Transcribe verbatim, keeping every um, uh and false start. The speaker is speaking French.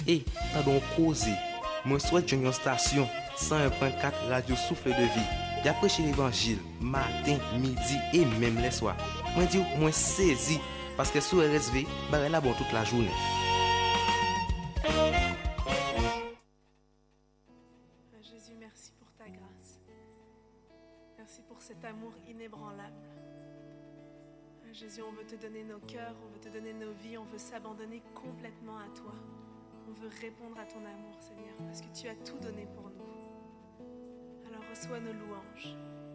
Et, pendant causer, moi souhaite une station cent un point quatre Radio Souffle de Vie. Y a prêché l'évangile matin, midi et même les soirs. Moi dis moi saisi parce que sur R S V, bah là bon toute la journée. Jésus, merci pour ta grâce. Merci pour cet amour inébranlable. Jésus, on veut te donner nos cœurs, on veut te donner nos vies, on veut s'abandonner complètement à toi. On veut répondre à ton amour, Seigneur, parce que tu as tout donné pour nous. Alors reçois nos louanges.